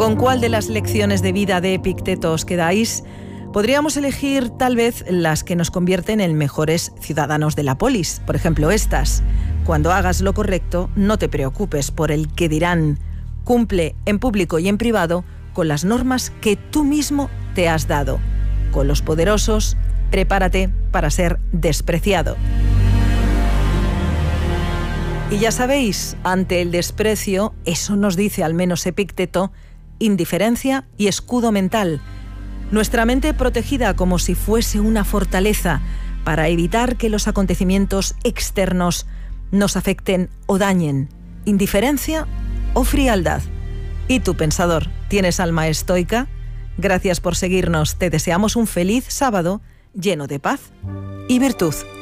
¿Con cuál de las lecciones de vida de Epicteto os quedáis? Podríamos elegir tal vez las que nos convierten en mejores ciudadanos de la polis. Por ejemplo, estas. Cuando hagas lo correcto, no te preocupes por el qué dirán. Cumple en público y en privado con las normas que tú mismo te has dado. Con los poderosos, prepárate para ser despreciado. Y ya sabéis, ante el desprecio, eso nos dice al menos Epicteto, indiferencia y escudo mental. Nuestra mente protegida como si fuese una fortaleza para evitar que los acontecimientos externos nos afecten o dañen. Indiferencia o frialdad. ¿Y tú, pensador, tienes alma estoica? Gracias por seguirnos. Te deseamos un feliz sábado lleno de paz y virtud.